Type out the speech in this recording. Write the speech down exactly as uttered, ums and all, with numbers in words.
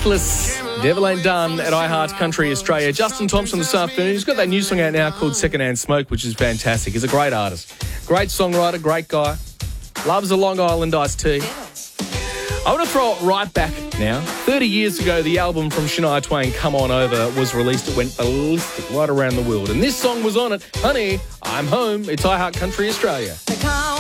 Atlas, Devil Ain't Done at iHeart Country Australia. Justin Thompson this afternoon. He's got that new song out now called Secondhand Smoke, which is fantastic. He's a great artist. Great songwriter, great guy. Loves a Long Island iced tea. I want to throw it right back now. thirty years ago, the album from Shania Twain, Come On Over, was released. It went ballistic right around the world. And this song was on it. Honey, I'm home. It's iHeart Country Australia.